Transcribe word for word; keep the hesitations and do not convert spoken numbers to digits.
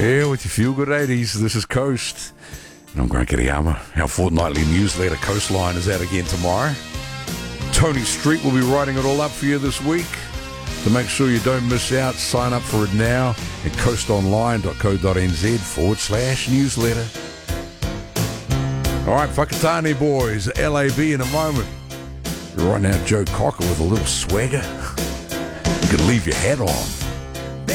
Yeah, with your feel-good eighties, this is Coast. And I'm Grant Kiriyama. Our fortnightly newsletter, Coastline, is out again tomorrow. Tony Street will be writing it all up for you this week. To make sure you don't miss out, sign up for it now at coastonline.co.nz forward slash newsletter. All right, Whakatane boys, L A B in a moment. Right now, Joe Cocker with a little swagger. You can leave your hat on.